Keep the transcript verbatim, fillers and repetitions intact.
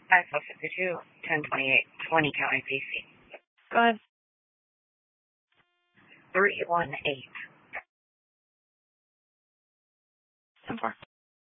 five four fifty-two, ten twenty-eight, twenty County P C. Go ahead. three one eight. ten four.